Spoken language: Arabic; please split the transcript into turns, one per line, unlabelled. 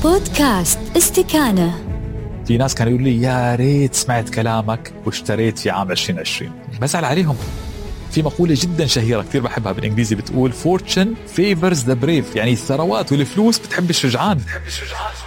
بودكاست استكانة.
في ناس كانوا يقولوا لي يا ريت سمعت كلامك واشتريت في عام 2020. بزعل عليهم. في مقولة جدا شهيرة كثير بحبها بالإنجليزي بتقول Fortune favors the brave، يعني الثروات والفلوس بتحب الشجعان.